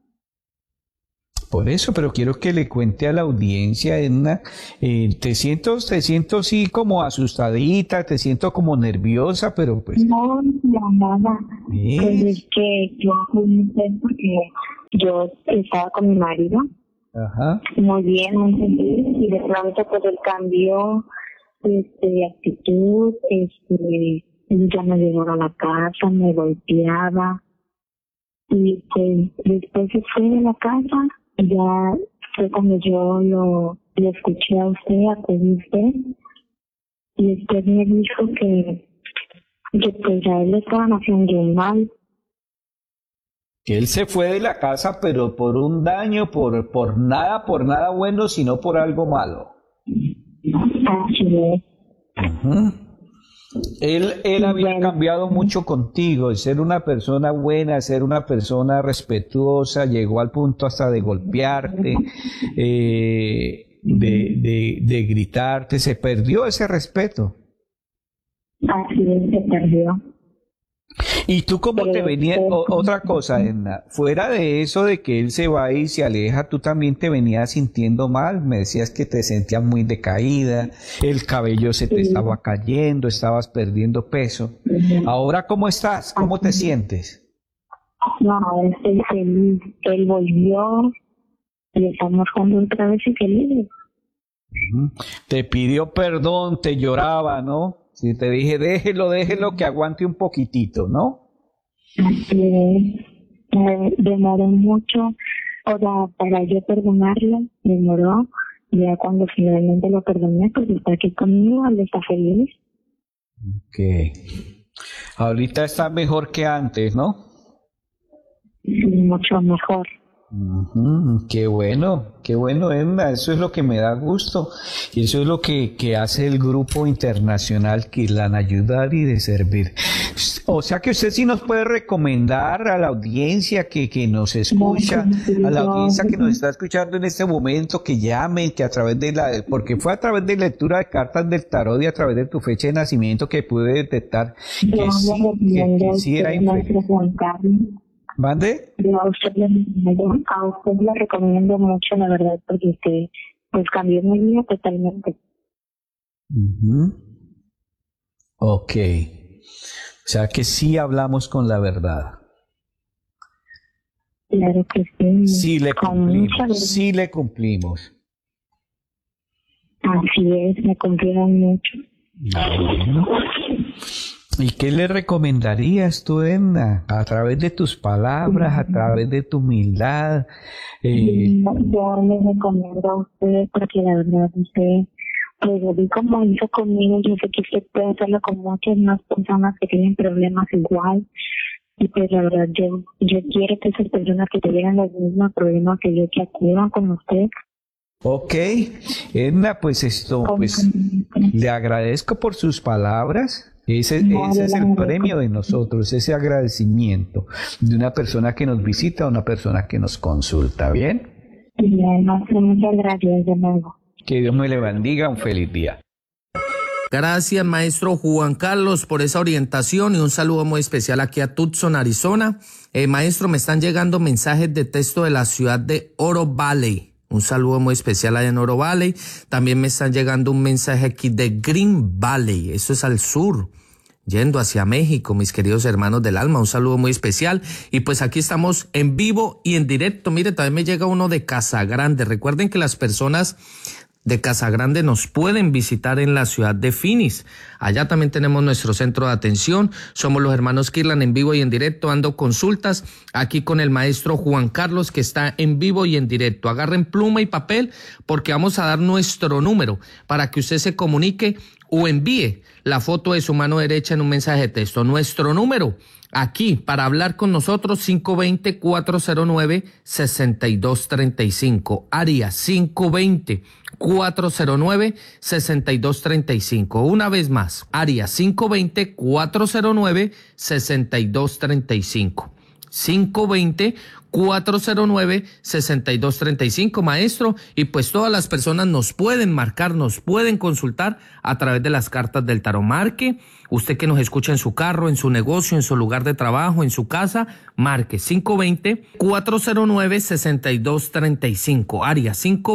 Por eso, pero quiero que le cuente a la audiencia, Edna, te siento sí como asustadita, te siento como nerviosa, pero pues... No, nada. Pues es que yo porque yo estaba con mi marido. Ajá. Muy bien, muy feliz, y de pronto pues él cambió de actitud, él ya me llegó a la casa, me golpeaba, y pues después se fue de la casa. Ya fue cuando yo lo escuché a usted, acudí a usted, y después me dijo que pues a él le estaban haciendo un mal. Que él se fue de la casa, pero por un daño, por nada bueno, sino por algo malo. Así es. Uh-huh. Él había cambiado mucho contigo, de ser una persona buena, ser una persona respetuosa, llegó al punto hasta de golpearte, de gritarte, se perdió ese respeto. Así es, se perdió. ¿Y tú cómo te venías? Otra cosa, Edna, fuera de eso de que él se va y se aleja, tú también te venías sintiendo mal, me decías que te sentías muy decaída, el cabello se te estaba cayendo, estabas perdiendo peso. Ahora, ¿cómo estás? ¿Cómo te sientes? No, estoy feliz, él volvió y estamos juntos otra vez y felices. Te pidió perdón, te lloraba, ¿no? Si te dije, déjelo, que aguante un poquitito, ¿no? Demoró mucho, o sea, para yo perdonarlo, demoró. Ya cuando finalmente lo perdoné, pues está aquí conmigo, él está feliz. Ok. Ahorita está mejor que antes, ¿no? Sí, mucho mejor. Qué bueno, Edna, eso es lo que me da gusto y eso es lo que hace el Grupo Internacional Kirlan, ayudar y de servir. O sea que usted sí nos puede recomendar a la audiencia que nos escucha, a la audiencia que nos está escuchando en este momento, que llamen, que a través porque fue a través de lectura de cartas del tarot y a través de tu fecha de nacimiento que pude detectar que sí era infeliz. ¿Mande? A usted le recomiendo mucho, la verdad, porque usted pues cambió mi vida totalmente. Ok. O sea que sí hablamos con la verdad. Claro que sí. Sí le cumplimos. Así es, me cumplieron mucho. ¿Y qué le recomendarías tú, Edna? A través de tus palabras, a través de tu humildad. Yo le recomiendo a usted, porque la verdad usted, pues lo vi como hizo conmigo, yo sé que usted puede hacerlo con muchas más personas que tienen problemas igual. Y pues la verdad yo quiero que esas personas que tuvieran los mismos problemas que yo, que acudan con usted. Ok, Edna, pues le agradezco por sus palabras. Ese es el premio de nosotros, ese agradecimiento de una persona que nos visita, una persona que nos consulta, ¿bien? Bien, muchas gracias de nuevo. Que Dios me le bendiga, un feliz día. Gracias, maestro Juan Carlos, por esa orientación y un saludo muy especial aquí a Tucson, Arizona. Maestro, me están llegando mensajes de texto de la ciudad de Oro Valley. Un saludo muy especial allá en Oro Valley. También me están llegando un mensaje aquí de Green Valley. Eso es al sur, yendo hacia México, mis queridos hermanos del alma. Un saludo muy especial. Y pues aquí estamos en vivo y en directo. Mire, también me llega uno de Casa Grande. Recuerden que las personas de Casa Grande nos pueden visitar en la ciudad de Phoenix. Allá también tenemos nuestro centro de atención. Somos los hermanos Kirlan en vivo y en directo, dando consultas aquí con el maestro Juan Carlos, que está en vivo y en directo. Agarren pluma y papel porque vamos a dar nuestro número para que usted se comunique o envíe la foto de su mano derecha en un mensaje de texto. Nuestro número aquí para hablar con nosotros, 520-409-6235, área 520 520-409-6235. Una vez más, área 520-409-6235. 520-409-6235, maestro, y pues todas las personas nos pueden marcar, nos pueden consultar a través de las cartas del tarot. Marque, usted que nos escucha en su carro, en su negocio, en su lugar de trabajo, en su casa, marque 520-409-6235, área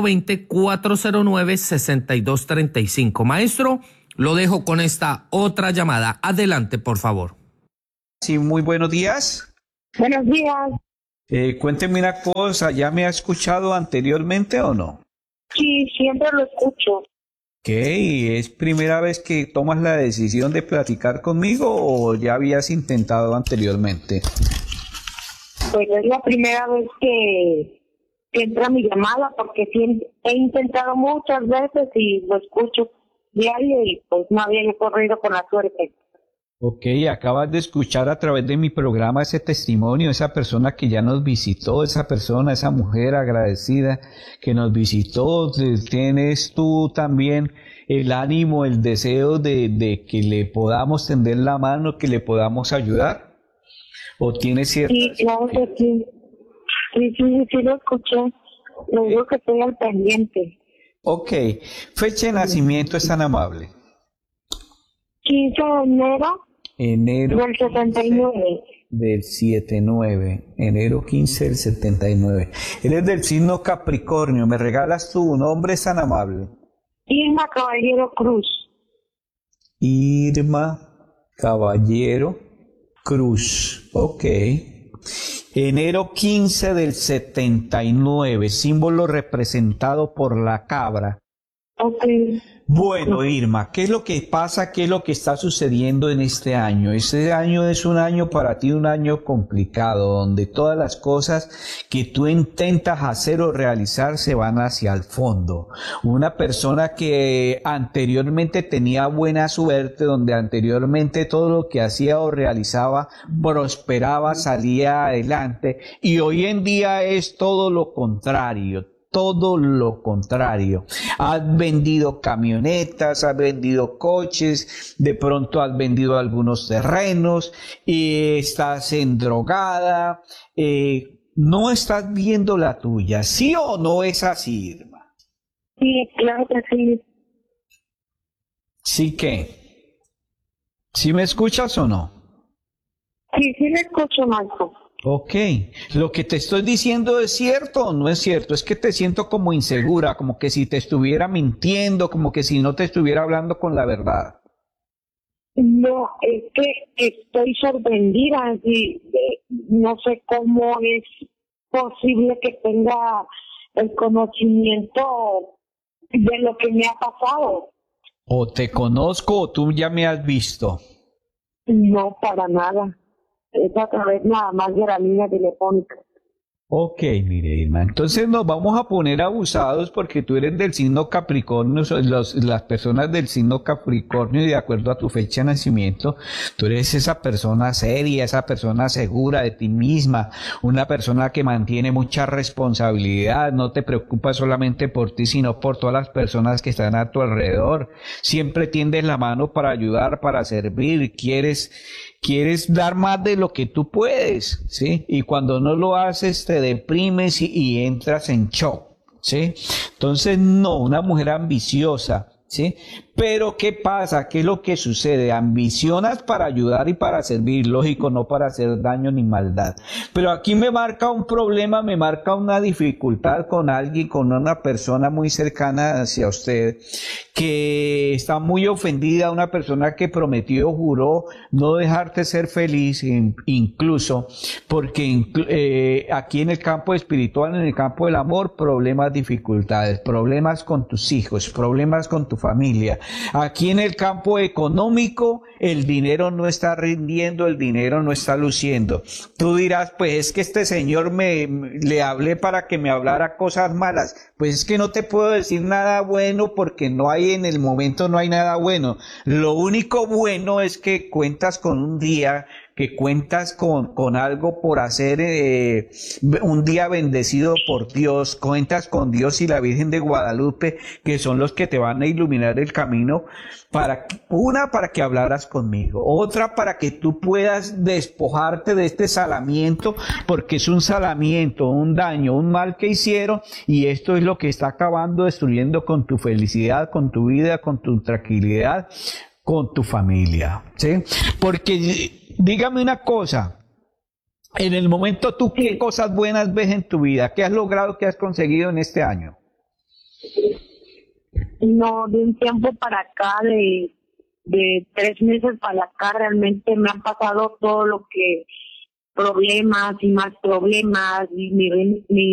520-409-6235. Maestro, lo dejo con esta otra llamada. Adelante, por favor. Sí, muy buenos días. Buenos días. Cuénteme una cosa, ¿ya me ha escuchado anteriormente o no? Sí, siempre lo escucho. ¿Qué? ¿Es primera vez que tomas la decisión de platicar conmigo o ya habías intentado anteriormente? Pues es la primera vez que entra mi llamada, porque sí, he intentado muchas veces y lo escucho diario y pues no había corrido con la suerte. Ok, acabas de escuchar a través de mi programa ese testimonio, esa persona que ya nos visitó, esa persona, esa mujer agradecida que nos visitó. ¿Tienes tú también el ánimo, el deseo de que le podamos tender la mano, que le podamos ayudar? ¿O tienes cierta...? Sí, claro que sí. Sí, lo escuché. Lo digo que estoy al pendiente. Ok, fecha de nacimiento es tan amable. 15 de enero del 79. Del 79, enero 15 del 79. Eres del signo Capricornio. ¿Me regalas tu nombre tan amable? Irma Caballero Cruz. Irma Caballero Cruz. Ok. Enero 15 del 79, símbolo representado por la cabra. Ok. Bueno, Irma, ¿qué es lo que pasa? ¿Qué es lo que está sucediendo en este año? Este año es un año para ti, un año complicado, donde todas las cosas que tú intentas hacer o realizar se van hacia el fondo. Una persona que anteriormente tenía buena suerte, donde anteriormente todo lo que hacía o realizaba prosperaba, salía adelante, y hoy en día es todo lo contrario. Todo lo contrario. Has vendido camionetas, has vendido coches, de pronto has vendido algunos terrenos, y estás endrogada, no estás viendo la tuya. ¿Sí o no es así, Irma? Sí, claro que sí. ¿Sí qué? ¿Sí me escuchas o no? Sí, le escucho, Marco. Ok, lo que te estoy diciendo es cierto o no es cierto. Es que te siento como insegura, como que si te estuviera mintiendo, como que si no te estuviera hablando con la verdad. No, es que estoy sorprendida y no sé cómo es posible que tenga el conocimiento de lo que me ha pasado. O te conozco o tú ya me has visto. No, para nada. Es a través nada más de la línea telefónica. Ok, mire, Irma, entonces nos vamos a poner abusados porque tú eres del signo Capricornio, las personas del signo Capricornio, de acuerdo a tu fecha de nacimiento, tú eres esa persona seria, esa persona segura de ti misma, una persona que mantiene mucha responsabilidad, no te preocupas solamente por ti, sino por todas las personas que están a tu alrededor, siempre tiendes la mano para ayudar, para servir, quieres dar más de lo que tú puedes, ¿sí? Y cuando no lo haces te deprimes y entras en shock, ¿sí? Entonces, no, una mujer ambiciosa, ¿sí? Pero, ¿qué pasa? ¿Qué es lo que sucede? Ambicionas para ayudar y para servir, lógico, no para hacer daño ni maldad. Pero aquí me marca un problema, me marca una dificultad con alguien, con una persona muy cercana hacia usted, que está muy ofendida, una persona que prometió, juró no dejarte ser feliz, incluso, porque aquí en el campo espiritual, en el campo del amor, problemas, dificultades, problemas con tus hijos, problemas con tu familia. Aquí en el campo económico, el dinero no está rindiendo, el dinero no está luciendo. Tú dirás, pues es que este señor le hablé para que me hablara cosas malas. Pues es que no te puedo decir nada bueno porque no hay en el momento, no hay nada bueno. Lo único bueno es que cuentas con un día, que cuentas con algo por hacer, un día bendecido por Dios, cuentas con Dios y la Virgen de Guadalupe, que son los que te van a iluminar el camino, para que hablaras conmigo, otra para que tú puedas despojarte de este salamiento, porque es un salamiento, un daño, un mal que hicieron, y esto es lo que está acabando, destruyendo con tu felicidad, con tu vida, con tu tranquilidad, con tu familia, ¿sí? Porque dígame una cosa, en el momento tú, ¿qué cosas buenas ves en tu vida? ¿Qué has logrado, qué has conseguido en este año? No, de un tiempo para acá, de 3 meses para acá, realmente me han pasado todo lo que problemas y más problemas, y mi